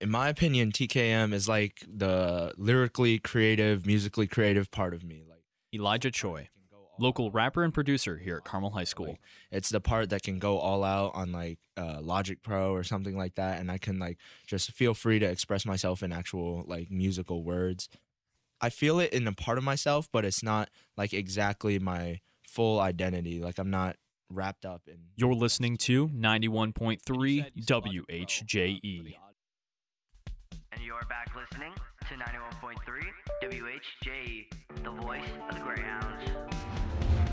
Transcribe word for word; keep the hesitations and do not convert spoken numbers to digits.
In my opinion, T K M is like the lyrically creative, musically creative part of me. Like Elijah Choi, local rapper and producer here at Carmel High School. Like, it's the part that can go all out on like uh, Logic Pro or something like that, and I can like just feel free to express myself in actual like musical words. I feel it in a part of myself, but it's not like exactly my full identity. Like I'm not wrapped up in. You're listening to ninety-one point three W H J E. And you're back listening to ninety-one point three W H J E, the voice of the Greyhounds.